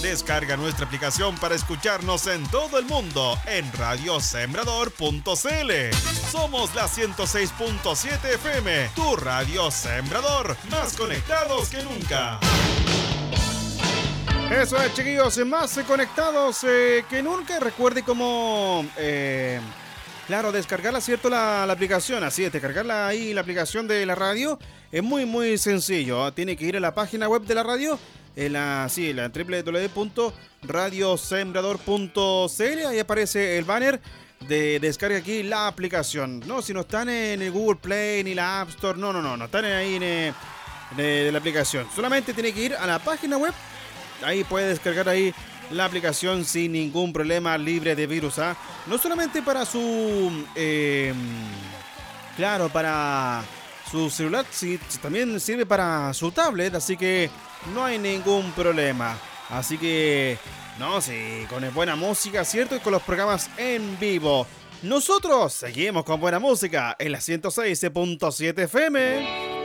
Descarga nuestra aplicación para escucharnos en todo el mundo en radiosembrador.cl. Somos la 106.7 FM, tu radio Sembrador, más conectados que nunca. Eso es, chiquillos, más conectados que nunca. Recuerde cómo, claro, descargarla, ¿cierto? La aplicación, así es, descargarla ahí, la aplicación de la radio. Es muy sencillo, ¿eh? Tiene que ir a la página web de la radio, la www.radiosembrador.cl. Ahí aparece el banner de descarga aquí la aplicación. No, si no están en el Google Play ni la App Store, no están ahí de la aplicación. Solamente tiene que ir a la página web. Ahí puede descargar ahí la aplicación sin ningún problema, libre de virus, ¿ah? No solamente para su claro, para su celular, sí, también sirve para su tablet, así que no hay ningún problema. Así que no, sí, con buena música, ¿cierto? Y con los programas en vivo. Nosotros seguimos con buena música en la 106.7 FM.